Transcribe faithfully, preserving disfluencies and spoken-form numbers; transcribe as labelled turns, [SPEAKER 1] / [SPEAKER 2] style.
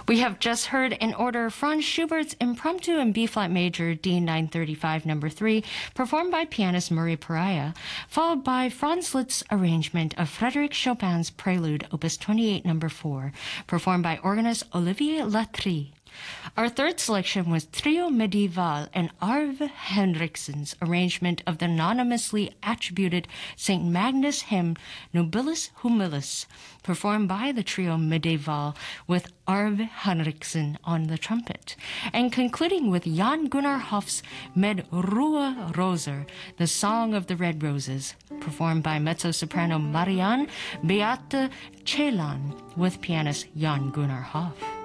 [SPEAKER 1] We have just heard in order Franz Schubert's Impromptu in B-flat major, D nine thirty-five, number three, performed by pianist Murray Pariah, followed by Franz Liszt's arrangement of Frédéric Chopin's Prelude, opus twenty-eight, number four, performed by organist Olivier Latry. Our third selection was Trio Medieval and Arve Henriksen's arrangement of the anonymously attributed Saint Magnus hymn Nobilis Humilis, performed by the Trio Medieval with Arve Henriksen on the trumpet, and concluding with Jan Gunnar Hoff's Med Rua Roser, the Song of the Red Roses, performed by mezzo-soprano Marianne Beate Celan with pianist Jan Gunnar Hoff.